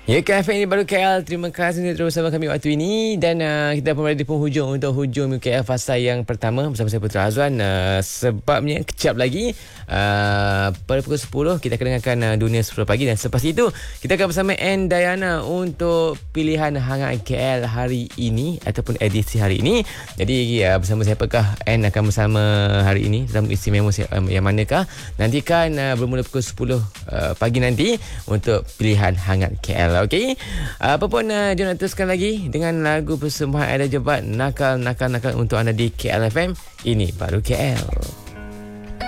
Ya, KFM ini baru KL. Terima kasih untuk terus bersama kami waktu ini. Dan kita pun berada di penghujung untuk hujung KL fasa yang pertama bersama saya Putra Azwan. Sebabnya kejap lagi pada pukul 10 kita akan dengarkan Dunia 10 Pagi. Dan selepas itu kita akan bersama Ann Dayana untuk pilihan hangat KL hari ini ataupun edisi hari ini. Jadi bersama siapakah Ann akan bersama hari ini, dalam istimewa yang manakah? Nantikan bermula pukul 10 pagi nanti untuk pilihan hangat KL. Okey. Apa pun jom nak teruskan lagi dengan lagu persembahan Aida Jebat, Nakal untuk anda di KL FM. Ini baru KL.